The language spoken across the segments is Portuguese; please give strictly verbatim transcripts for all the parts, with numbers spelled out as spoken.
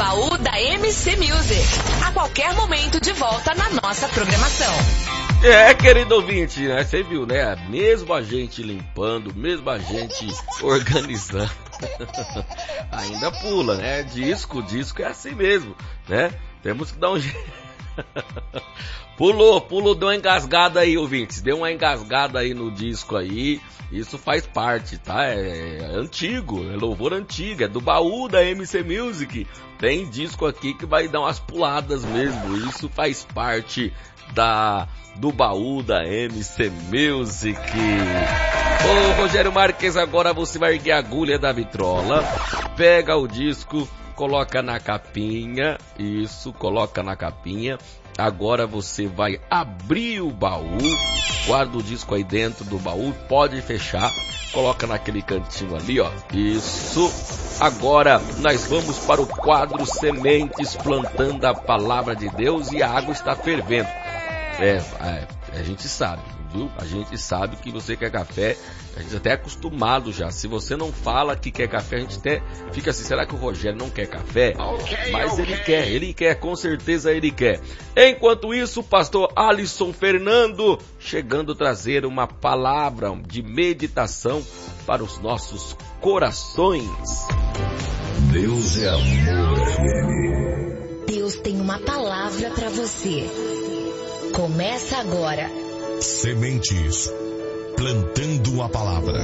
Baú da M C Music. A qualquer momento de volta na nossa programação. É, querido ouvinte, né? Você viu, né? Mesmo a gente limpando, mesmo a gente organizando, ainda pula, né? Disco, disco é assim mesmo, né? Temos que dar um jeito. Pulou, pulou, deu uma engasgada aí, ouvintes. Deu uma engasgada aí no disco aí. Isso faz parte, tá? É, é antigo, é louvor antigo, é do baú da M C Music. Tem disco aqui que vai dar umas puladas mesmo. Isso faz parte da do baú da M C Music. Ô Rogério Marques, agora você vai erguer a agulha da vitrola, pega o disco, coloca na capinha, isso, coloca na capinha. Agora você vai abrir o baú, guarda o disco aí dentro do baú, pode fechar, coloca naquele cantinho ali, ó, isso. Agora nós vamos para o quadro Sementes, plantando a palavra de Deus, e a água está fervendo. É, é, a gente sabe, viu? A gente sabe que você quer café, a gente até é acostumado já. Se você não fala que quer café, a gente até fica assim, será que o Rogério não quer café? Okay, Mas okay. ele quer, ele quer, com certeza ele quer. Enquanto isso, o pastor Alisson Fernando chegando a trazer uma palavra de meditação para os nossos corações. Deus é amor, F M. Deus tem uma palavra para você. Começa agora. Sementes, plantando a palavra.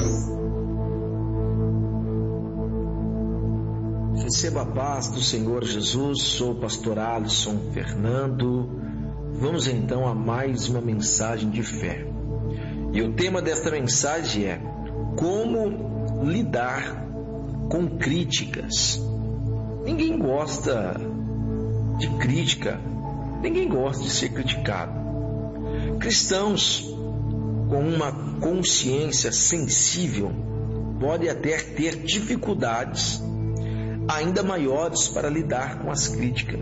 Receba a paz do Senhor Jesus. Sou o pastor Alisson Fernando. Vamos então a mais uma mensagem de fé. E o tema desta mensagem é como lidar com críticas. Ninguém gosta de crítica. Ninguém gosta de ser criticado. Cristãos com uma consciência sensível podem até ter dificuldades ainda maiores para lidar com as críticas.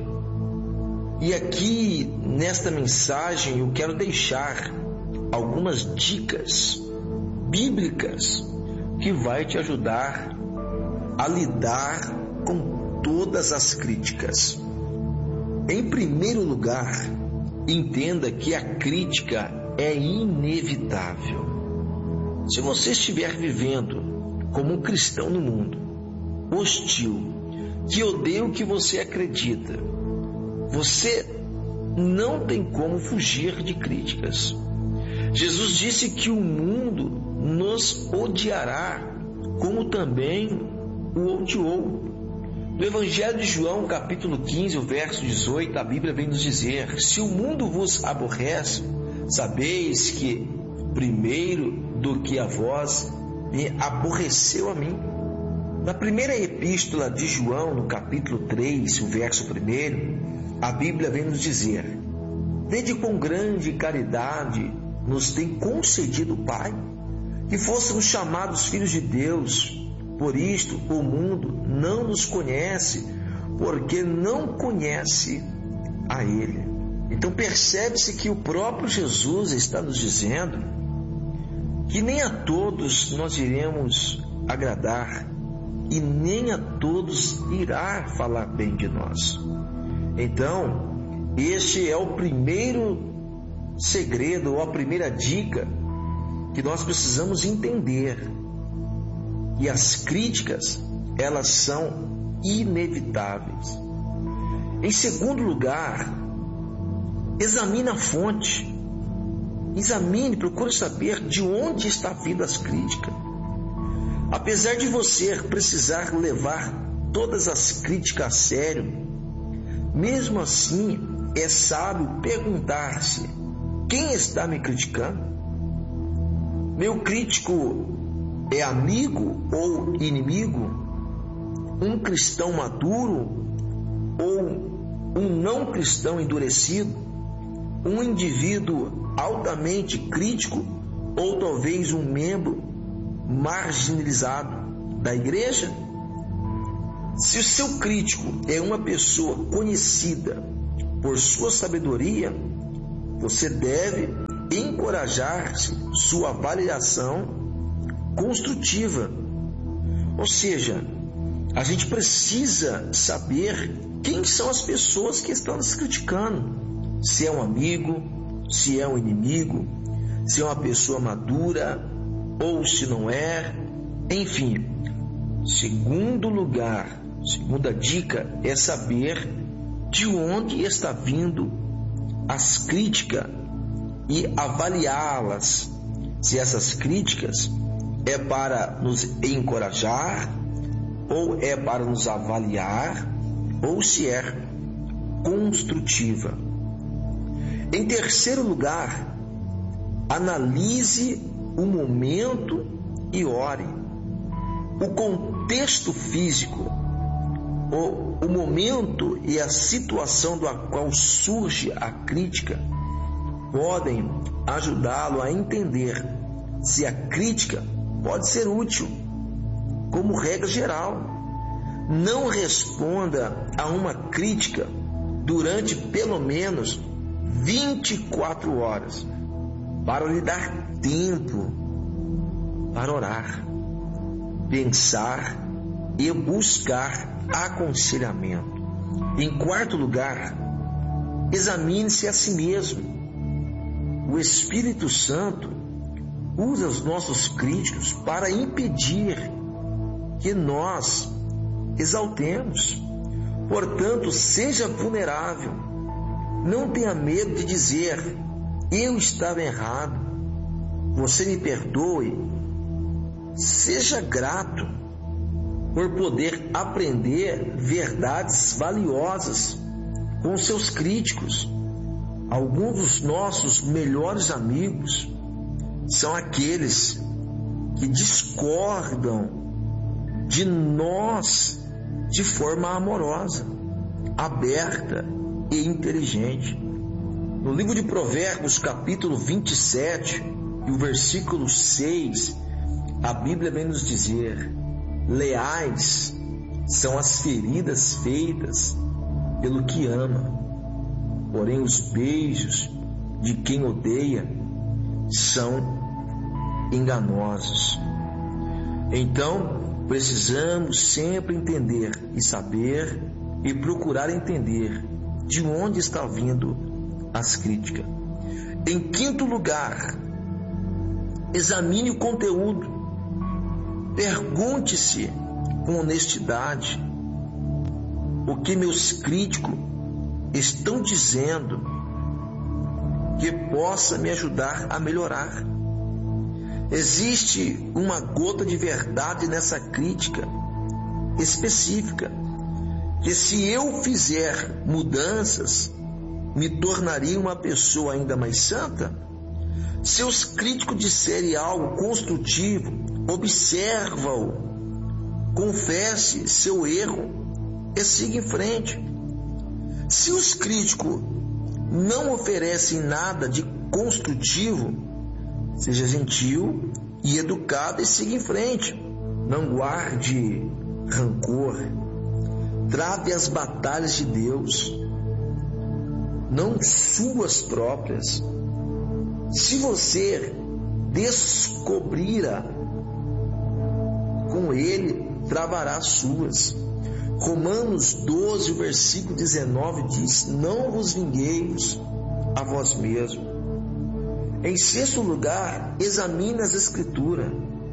E aqui, nesta mensagem, eu quero deixar algumas dicas bíblicas que vai te ajudar a lidar com todas as críticas. Em primeiro lugar, entenda que a crítica é inevitável. Se você estiver vivendo como um cristão no mundo, hostil, que odeia o que você acredita, você não tem como fugir de críticas. Jesus disse que o mundo nos odiará, como também o odiou. No Evangelho de João, capítulo quinze, o verso dezoito, a Bíblia vem nos dizer: se o mundo vos aborrece, sabeis que primeiro do que a vós me aborreceu a mim. Na primeira epístola de João, no capítulo três, o verso primeiro, a Bíblia vem nos dizer: vede quão grande caridade nos tem concedido o Pai, que fôssemos chamados filhos de Deus. Por isto o mundo não nos conhece, porque não conhece a Ele. Então percebe-se que o próprio Jesus está nos dizendo que nem a todos nós iremos agradar e nem a todos irá falar bem de nós. Então, este é o primeiro segredo, ou a primeira dica que nós precisamos entender. E as críticas, elas são inevitáveis. Em segundo lugar, examine a fonte. Examine, procure saber de onde está vindo as críticas. Apesar de você precisar levar todas as críticas a sério, mesmo assim é sábio perguntar-se: quem está me criticando? Meu crítico é amigo ou inimigo? Um cristão maduro ou um não cristão endurecido? Um indivíduo altamente crítico ou talvez um membro marginalizado da igreja? Se o seu crítico é uma pessoa conhecida por sua sabedoria, você deve encorajar sua avaliação construtiva. Ou seja, a gente precisa saber quem são as pessoas que estão nos criticando. Se é um amigo, se é um inimigo, se é uma pessoa madura ou se não é. Enfim, segundo lugar, segunda dica é saber de onde está vindo as críticas e avaliá-las. Se essas críticas é para nos encorajar, ou é para nos avaliar, ou se é construtiva. Em terceiro lugar, analise o momento e ore. O contexto físico, o, o momento e a situação do qual surge a crítica podem ajudá-lo a entender se a crítica pode ser útil. Como regra geral, não responda a uma crítica durante pelo menos vinte e quatro horas, para lhe dar tempo para orar, pensar e buscar aconselhamento. Em quarto lugar, examine-se a si mesmo. O Espírito Santo usa os nossos críticos para impedir que nós exaltemos. Portanto, seja vulnerável. Não tenha medo de dizer: eu estava errado, você me perdoe. Seja grato por poder aprender verdades valiosas com seus críticos. Alguns dos nossos melhores amigos são aqueles que discordam de nós de forma amorosa, aberta e inteligente. No livro de Provérbios, capítulo vinte e sete, e o versículo seis, a Bíblia vem nos dizer: leais são as feridas feitas pelo que ama, porém os beijos de quem odeia são enganosos. Então, precisamos sempre entender e saber e procurar entender de onde está vindo as críticas. Em quinto lugar, examine o conteúdo. Pergunte-se com honestidade o que meus críticos estão dizendo que possa me ajudar a melhorar. Existe uma gota de verdade nessa crítica específica, que se eu fizer mudanças, me tornaria uma pessoa ainda mais santa? Se os críticos disserem algo construtivo, observa-o, confesse seu erro e siga em frente. Se os críticos não oferecem nada de construtivo, seja gentil e educado e siga em frente. Não guarde rancor. Trave as batalhas de Deus, não suas próprias. Se você descobrirá com ele, travará as suas. Romanos doze, versículo dezenove diz: não vos vingueis a vós mesmos. Em sexto lugar, examine as Escrituras,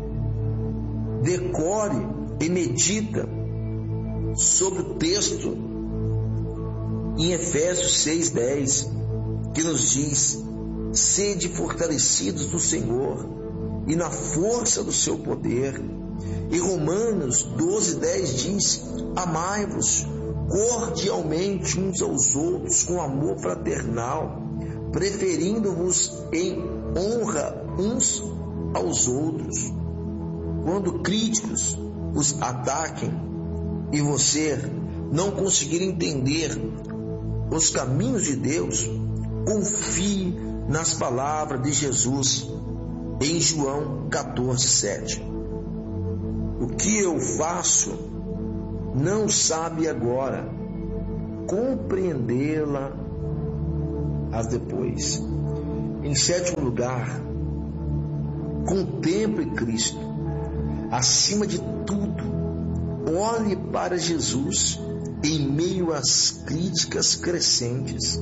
decore e medita sobre o texto em Efésios seis, dez, que nos diz: sede fortalecidos no Senhor e na força do seu poder. E Romanos doze, dez diz: amai-vos cordialmente uns aos outros com amor fraternal, preferindo-vos em honra uns aos outros. Quando críticos os ataquem e você não conseguir entender os caminhos de Deus, confie nas palavras de Jesus em João catorze, sete. O que eu faço não sabe agora, compreendê-la as depois. Em sétimo lugar, contemple Cristo acima de tudo olhe para Jesus em meio às críticas crescentes.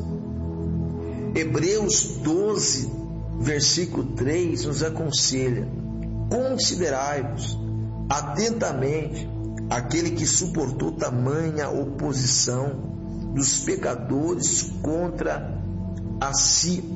Hebreus doze, versículo três nos aconselha: considerai-vos atentamente aquele que suportou tamanha oposição dos pecadores contra a si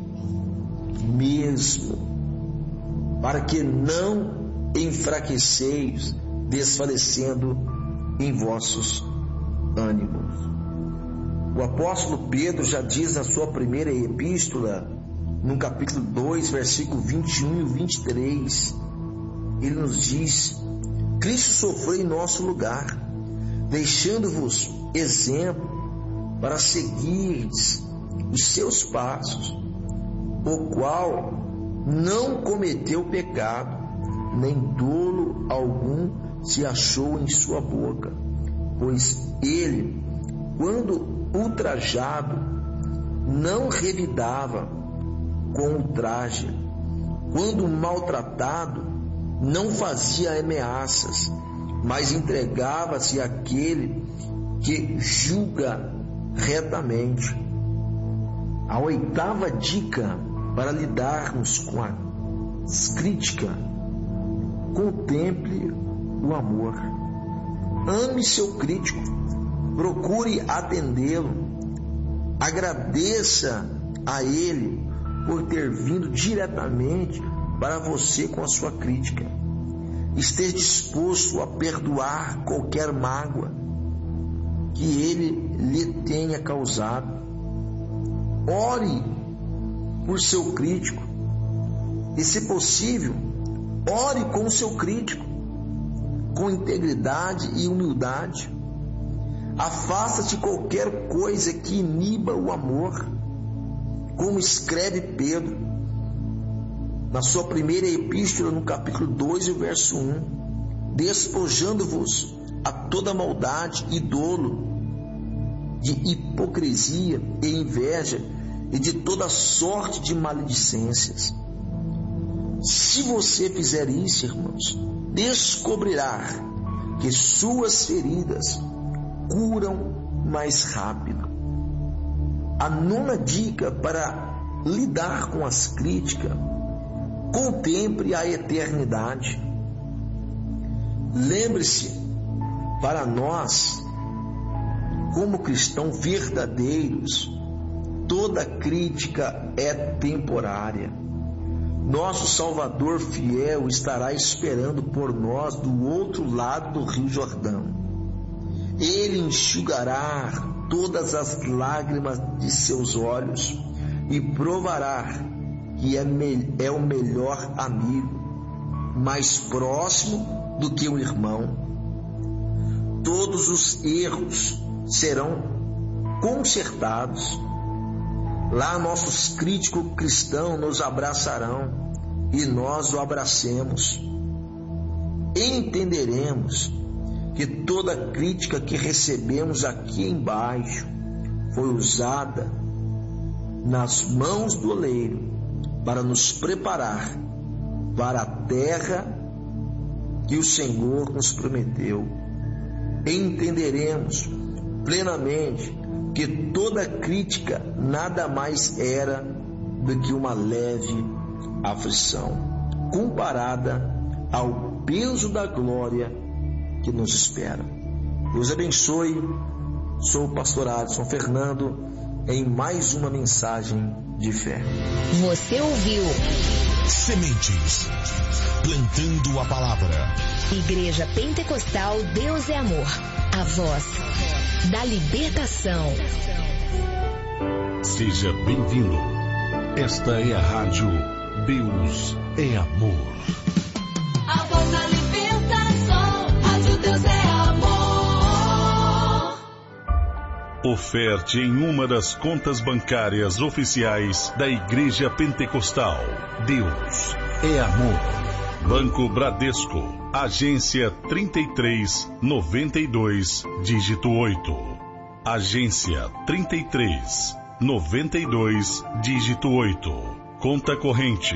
mesmo, para que não enfraqueceis, desfalecendo em vossos ânimos. O apóstolo Pedro já diz na sua primeira epístola, no capítulo dois, versículo vinte e um e vinte e três, ele nos diz: Cristo sofreu em nosso lugar, deixando-vos exemplo para seguirdes os seus passos, o qual não cometeu pecado, nem dolo algum se achou em sua boca, pois ele, quando ultrajado, não revidava com ultraje, quando maltratado, não fazia ameaças, mas entregava-se àquele que julga retamente. A oitava dica para lidarmos com as críticas: contemple o amor. Ame seu crítico, procure atendê-lo, agradeça a ele por ter vindo diretamente para você com a sua crítica. Esteja disposto a perdoar qualquer mágoa que ele lhe tenha causado. Ore por seu crítico e, se possível, ore com o seu crítico com integridade e humildade. Afasta-te de qualquer coisa que iniba o amor, como escreve Pedro na sua primeira epístola, no capítulo dois, verso um: despojando-vos a toda maldade e dolo, de hipocrisia e inveja e de toda sorte de maledicências. Se você fizer isso, irmãos, descobrirá que suas feridas curam mais rápido. A nona dica para lidar com as críticas: contemple a eternidade. Lembre-se, para nós, como cristãos verdadeiros, toda crítica é temporária. Nosso Salvador fiel estará esperando por nós do outro lado do Rio Jordão. Ele enxugará todas as lágrimas de seus olhos e provará que é, me- é o melhor amigo, mais próximo do que o irmão. Todos os erros serão consertados. Lá nossos críticos cristãos nos abraçarão e nós o abracemos. Entenderemos que toda crítica que recebemos aqui embaixo foi usada nas mãos do oleiro para nos preparar para a terra que o Senhor nos prometeu. Entenderemos plenamente que toda crítica nada mais era do que uma leve aflição, comparada ao peso da glória que nos espera. Deus abençoe. Sou o pastor Alisson Fernando em mais uma mensagem de fé. Você ouviu Sementes, plantando a palavra. Igreja Pentecostal Deus é Amor, a voz da libertação. Seja bem-vindo. Esta é a rádio Deus é Amor. A voz da libertação, rádio Deus é Amor. Oferte em uma das contas bancárias oficiais da Igreja Pentecostal Deus é Amor. Banco Bradesco, agência trinta e três, noventa e dois, dígito oito. Agência trinta e três, noventa e dois, dígito oito. Conta corrente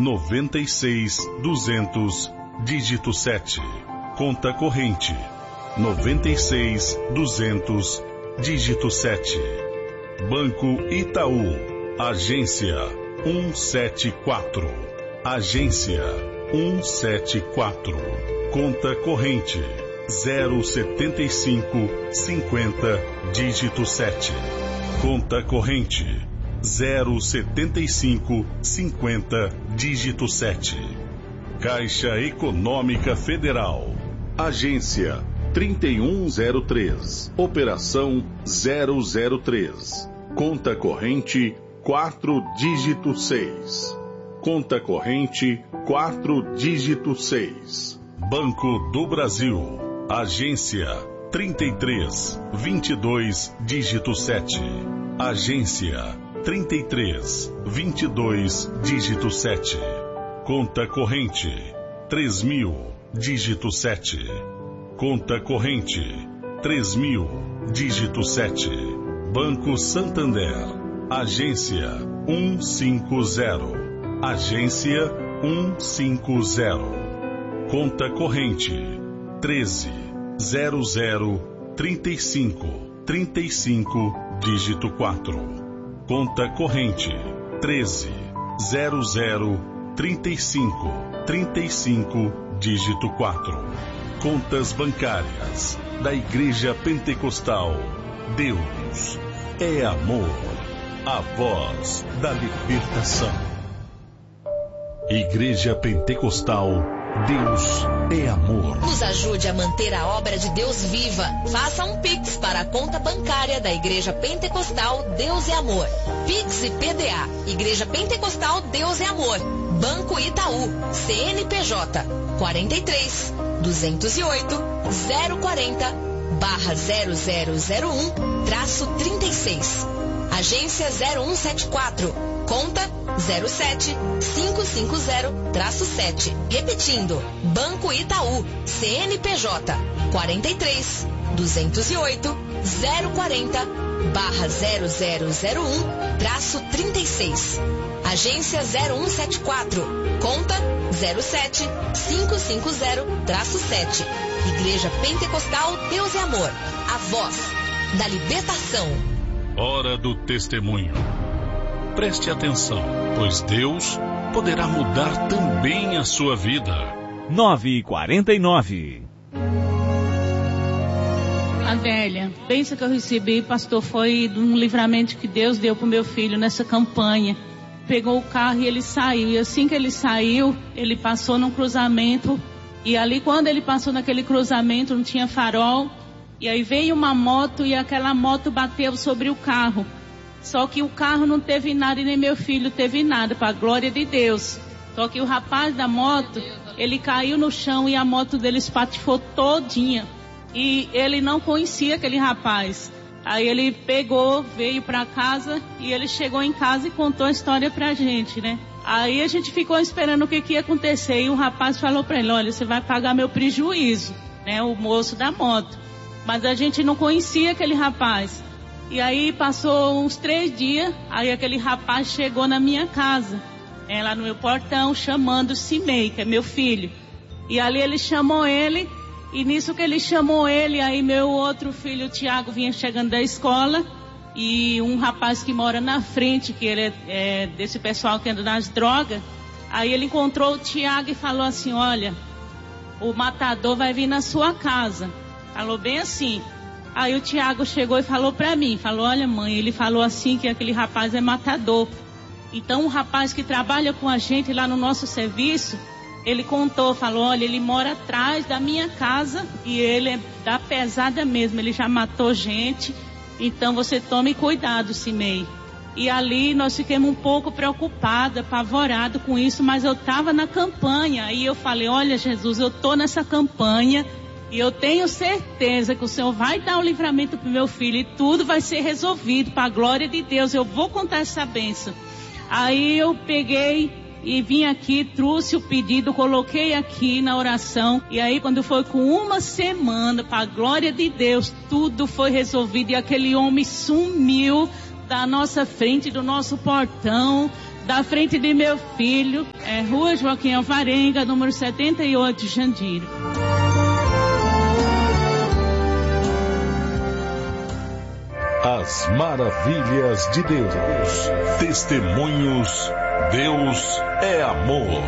noventa e seis, duzentos, dígito sete. Conta corrente noventa e seis, duzentos, dígito sete. Banco Itaú, agência cento e setenta e quatro. Agência cento e setenta e quatro. Conta corrente zero setenta e cinco, cinquenta, dígito sete. Conta corrente zero setenta e cinco, cinquenta, dígito sete. Caixa Econômica Federal. Agência trinta e um zero três. Operação zero zero três. Conta corrente quatro, dígito seis. Conta corrente quatro, dígito seis. Banco do Brasil. Agência trinta e três, vinte e dois, dígito sete. Agência trinta e três, vinte e dois, dígito sete. Conta corrente três mil, dígito sete. Conta corrente três mil, dígito sete. Banco Santander. Agência cento e cinquenta. Agência cento e cinquenta. Conta corrente treze, zero zero, trinta e cinco, trinta e cinco, dígito quatro. Conta corrente treze, zero zero, trinta e cinco, trinta e cinco, dígito quatro. Contas bancárias da Igreja Pentecostal. Deus é amor. A voz da libertação. Igreja Pentecostal. Deus é amor. Nos ajude a manter a obra de Deus viva. Faça um Pix para a conta bancária da Igreja Pentecostal Deus é Amor. Pix e P D A. Igreja Pentecostal Deus é Amor. Banco Itaú. C N P J quarenta e três, duzentos e oito, zero quarenta, barra zero zero zero um, traço trinta e seis. Agência zero um sete quatro. Conta zero sete, cinco cinco zero, traço sete. Repetindo, Banco Itaú, C N P J quarenta e três, duzentos e oito, zero quarenta, barra zero zero zero um, traço trinta e seis. Agência zero um sete quatro. Conta zero sete, cinco cinco zero, traço sete. Igreja Pentecostal Deus é Amor. A voz da libertação. Hora do testemunho. Preste atenção, pois Deus poderá mudar também a sua vida. nove e quarenta e nove. A velha, pensa que eu recebi, pastor, foi de um livramento que Deus deu para o meu filho nessa campanha. Pegou o carro e ele saiu, e assim que ele saiu, ele passou num cruzamento, e ali quando ele passou naquele cruzamento não tinha farol, e aí veio uma moto e aquela moto bateu sobre o carro. Só que o carro não teve nada e nem meu filho teve nada, para a glória de Deus. Só que o rapaz da moto, ele caiu no chão e a moto dele espatifou todinha. E ele não conhecia aquele rapaz. Aí ele pegou, veio para casa e ele chegou em casa e contou a história pra gente, né? Aí a gente ficou esperando o que, que ia acontecer e o rapaz falou para ele, olha, você vai pagar meu prejuízo, né? O moço da moto. Mas a gente não conhecia aquele rapaz. E aí passou uns três dias, aí aquele rapaz chegou na minha casa, é, lá no meu portão, chamando Simei, que é meu filho. E ali ele chamou ele, e nisso que ele chamou ele, aí meu outro filho, o Tiago, vinha chegando da escola, e um rapaz que mora na frente, que ele é, é desse pessoal que anda nas drogas, aí ele encontrou o Tiago e falou assim, olha, o matador vai vir na sua casa. Falou bem assim. Aí o Tiago chegou e falou pra mim, falou, olha mãe, ele falou assim que aquele rapaz é matador. Então o rapaz que trabalha com a gente lá no nosso serviço, ele contou, falou, olha, ele mora atrás da minha casa e ele é da pesada mesmo, ele já matou gente, então você tome cuidado, Simei. E ali nós ficamos um pouco preocupados, apavorados com isso, mas eu estava na campanha e eu falei, olha Jesus, eu estou nessa campanha, e eu tenho certeza que o Senhor vai dar o livramento para o meu filho e tudo vai ser resolvido para a glória de Deus. Eu vou contar essa bênção. Aí eu peguei e vim aqui, trouxe o pedido, coloquei aqui na oração. E aí quando foi com uma semana, para a glória de Deus, tudo foi resolvido. E aquele homem sumiu da nossa frente, do nosso portão, da frente de meu filho. É Rua Joaquim Alvarenga, número setenta e oito, Jandira. As maravilhas de Deus. Testemunhos. Deus é amor.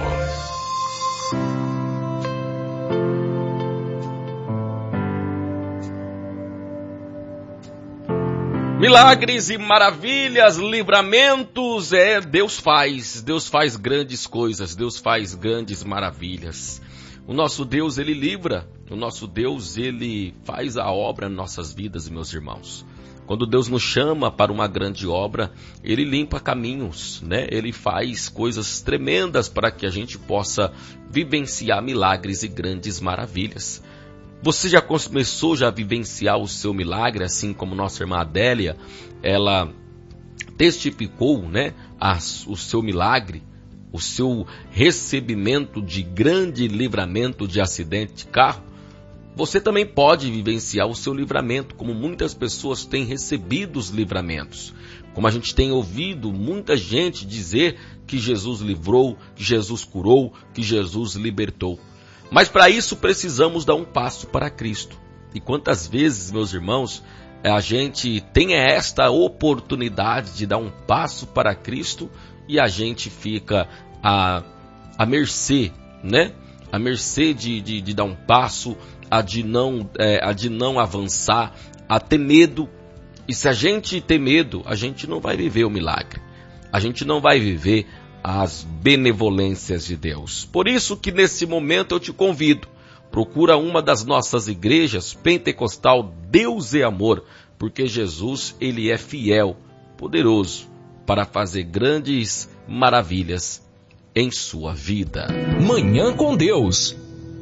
Milagres e maravilhas, livramentos, é, Deus faz, Deus faz grandes coisas, Deus faz grandes maravilhas. O nosso Deus, Ele livra, o nosso Deus, Ele faz a obra em nossas vidas, meus irmãos. Quando Deus nos chama para uma grande obra, Ele limpa caminhos, né? Ele faz coisas tremendas para que a gente possa vivenciar milagres e grandes maravilhas. Você já começou já a vivenciar o seu milagre, assim como nossa irmã Adélia, ela testificou, né, a, o seu milagre, o seu recebimento de grande livramento de acidente de carro? Você também pode vivenciar o seu livramento, como muitas pessoas têm recebido os livramentos. Como a gente tem ouvido muita gente dizer que Jesus livrou, que Jesus curou, que Jesus libertou. Mas para isso precisamos dar um passo para Cristo. E quantas vezes, meus irmãos, a gente tem esta oportunidade de dar um passo para Cristo e a gente fica à, à mercê, né? À mercê de, de, de dar um passo, a de, não, é, a de não avançar, a ter medo. E se a gente ter medo, a gente não vai viver o milagre. A gente não vai viver as benevolências de Deus. Por isso que nesse momento eu te convido, procura uma das nossas igrejas pentecostal Deus é Amor, porque Jesus, Ele é fiel, poderoso, para fazer grandes maravilhas em sua vida. Manhã com Deus.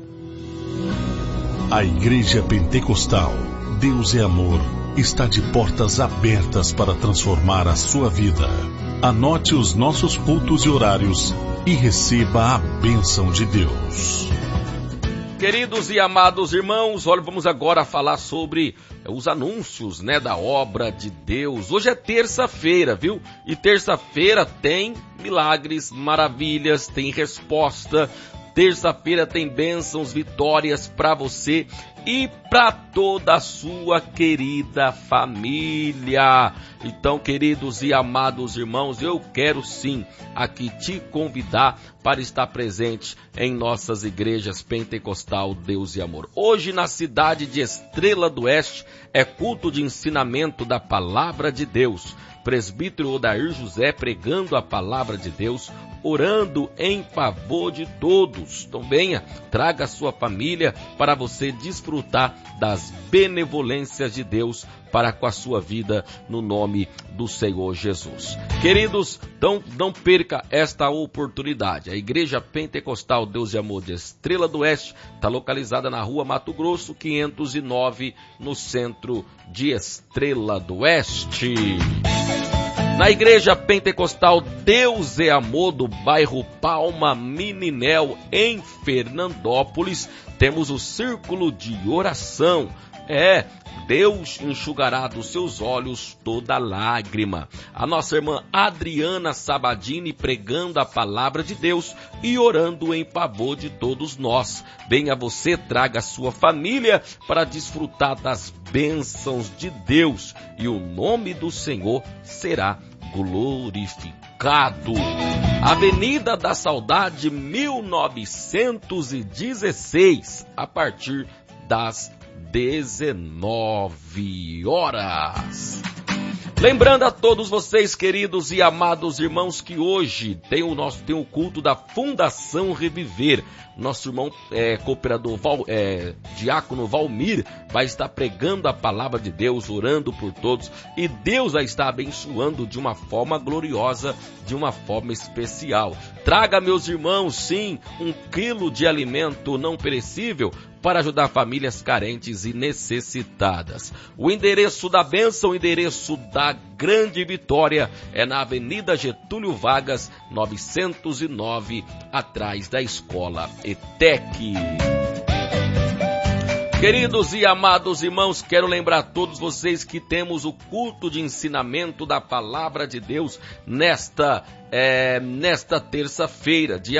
A Igreja Pentecostal Deus é Amor está de portas abertas para transformar a sua vida. Anote os nossos cultos e horários e receba a bênção de Deus. Queridos e amados irmãos, olha, vamos agora falar sobre os anúncios, né, da obra de Deus. Hoje é terça-feira, viu? E terça-feira tem milagres, maravilhas, tem resposta. Terça-feira tem bênçãos, vitórias para você e para toda a sua querida família. Então, queridos e amados irmãos, eu quero sim aqui te convidar para estar presente em nossas igrejas pentecostal Deus e Amor. Hoje na cidade de Estrela do Oeste é culto de ensinamento da palavra de Deus. Presbítero Odair José pregando a palavra de Deus, orando em favor de todos. Então venha, traga a sua família para você desfrutar das benevolências de Deus para com a sua vida no nome do Senhor Jesus. Queridos, então não perca esta oportunidade. A Igreja Pentecostal Deus e Amor de Estrela do Oeste está localizada na rua Mato Grosso, quinhentos e nove, no centro de Estrela do Oeste. Na Igreja Pentecostal Deus é Amor do bairro Palma Mininel, em Fernandópolis, temos o círculo de oração. É, Deus enxugará dos seus olhos toda lágrima. A nossa irmã Adriana Sabadini pregando a palavra de Deus e orando em favor de todos nós. Venha você, traga a sua família para desfrutar das bênçãos de Deus e o nome do Senhor será glorificado. Avenida da Saudade, mil novecentos e dezesseis, a partir das dezenove horas. Lembrando a todos vocês, queridos e amados irmãos, que hoje tem o nosso tem o culto da Fundação Reviver. Nosso irmão é, cooperador Val, é, Diácono Valmir vai estar pregando a palavra de Deus, orando por todos, e Deus a está abençoando de uma forma gloriosa, de uma forma especial. Traga, meus irmãos, sim, um quilo de alimento não perecível para ajudar famílias carentes e necessitadas. O endereço da bênção, o endereço da grande vitória é na Avenida Getúlio Vargas, novecentos e nove, atrás da Escola E T E C. Queridos e amados irmãos, quero lembrar a todos vocês que temos o culto de ensinamento da palavra de Deus nesta, é, nesta terça-feira, dia